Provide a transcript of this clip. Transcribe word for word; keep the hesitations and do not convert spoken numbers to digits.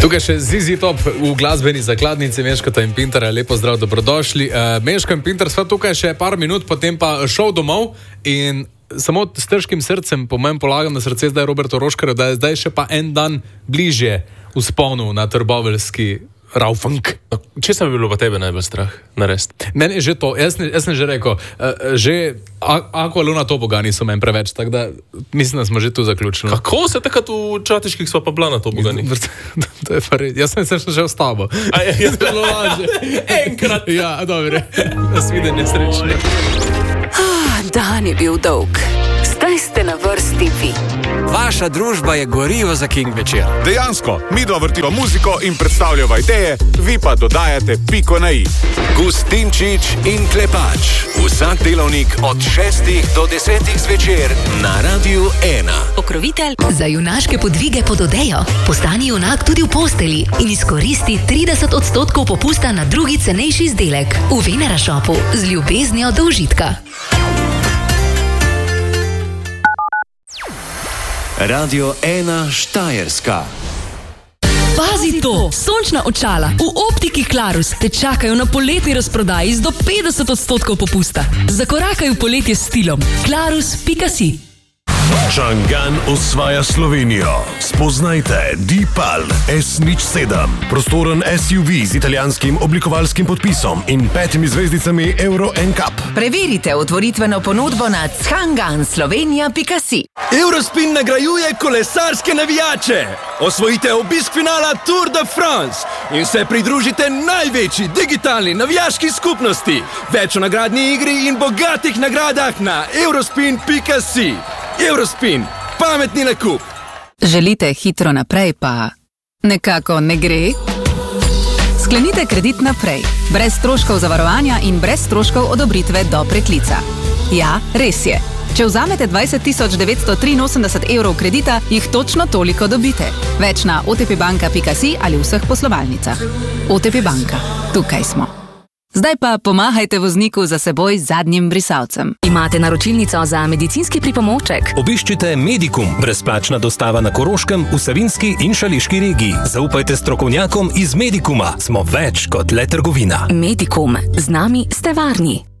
Tukaj še Zizi Top v glasbeni zakladnici Meškota in Pinterja. Lepo zdrav, dobrodošli. Uh, Meško in Pinter sva tukaj še par minut, potem pa šel domov in samo s težkim srcem po mojem polagam na srce zdaj Robertu Roškarju, da je zdaj še pa en dan bližje vzponu na trboveljski Raufunk. Če sem bilo pa tebe najbolj strah narediti? Meni je že to, jaz, ne, jaz sem že rekel, uh, že Aqua Luna Tobogani so meni preveč, tako da mislim, da smo že tu zaključili. Kako se takrat v Čatiških sva pa bila na Tobogani? To je pa res, jaz sem se že v stavo. A je, je to bilo lažje. Enkrat. Ja, dobro, nasvidenje srečno. Ah, dan je bil dolg. Zdaj ste na vrsti vi. Vaša družba je gorivo za King večer. Dejansko, mi dva vrtiva muziko in predstavljava ideje, vi pa dodajate piko na i. Gustinčič in Klepač. Vsak delovnik od šestih do desetih zvečer na Radiu ena. Pokrovitelj za junaške podvige pod odejo. Postani junak tudi v posteli in izkoristi trideset odstotkov popusta na drugi cenejši izdelek v Venera Shopu z ljubeznijo do užitka. Radio ena Štajerska. Pazi to! Sončna očala v optiki Klarus te čakajo na poletni razprodaji z do petdeset odstotkov popusta. Zakorakaj v poletje s stilom. Klarus pika si. Čangan osvaja Slovenijo. Spoznajte Deepal S nič sedem. Prostoren S U V z italijanskim oblikovalskim podpisom in petimi zvezdicami Euro N C A P. Preverite otvoritveno ponudbo na čangan slovenija pika si. Eurospin nagrajuje kolesarske navijače. Osvojite obisk finala Tour de France in se pridružite največji digitalni navijaški skupnosti. Več o nagradni igri in bogatih nagradah na eurospin pika si. Eurospin, pametni nakup. Želite hitro naprej, pa nekako ne gre? Sklenite kredit naprej, brez stroškov zavarovanja in brez stroškov odobritve do preklica. Ja, res je. Če vzamete dvajset tisoč devetsto triinosemdeset evrov kredita, jih točno toliko dobite. Več na o te pe banka pika si ali vseh poslovalnicah. O te pe banka, tukaj smo. Zdaj pa pomahajte vozniku za seboj z zadnjim brisalcem. Imate naročilnico za medicinski pripomoček? Obiščite Medikum, brezplačna dostava na Koroškem, v Savinjski in Šaleški regiji. Zaupajte strokovnjakom iz Medikuma. Smo več kot le trgovina. Medikum. Z nami ste varni.